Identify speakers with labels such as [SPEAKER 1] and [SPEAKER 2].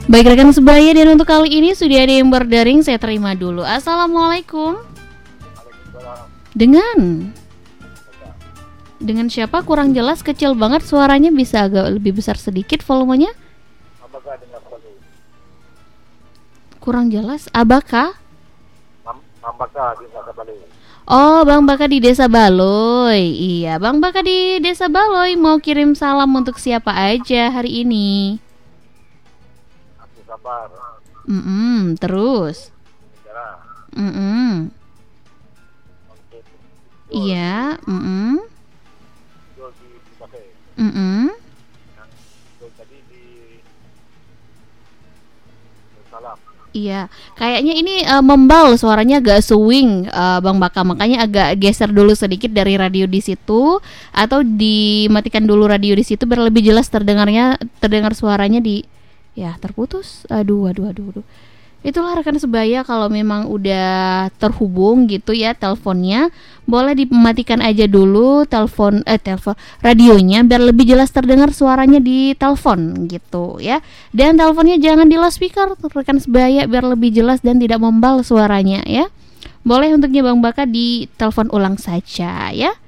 [SPEAKER 1] Baik rekan sebaya, dan untuk kali ini sudah ada yang berdaring, saya terima dulu. Assalamualaikum. Dengan siapa? Kurang jelas, kecil banget suaranya, bisa agak lebih besar sedikit volumenya. Kurang jelas. Abaka? Oh, Bang Baka di Desa Baloy. Iya, Bang Baka di Desa Baloy mau kirim salam untuk siapa aja hari ini? Terus. Iya. Iya, kayaknya ini membal suaranya, agak swing, Bang Baka, makanya agak geser dulu sedikit dari radio di situ, atau dimatikan dulu radio di situ biar lebih jelas terdengar suaranya di. Ya, terputus. Aduh. Itulah rekan sebaya, kalau memang udah terhubung gitu ya teleponnya, boleh dimatikan aja dulu telepon radionya biar lebih jelas terdengar suaranya di telepon gitu ya. Dan teleponnya jangan di loudspeaker rekan sebaya biar lebih jelas dan tidak membal suaranya ya. Boleh untuknya Bang Baka di telepon ulang saja ya.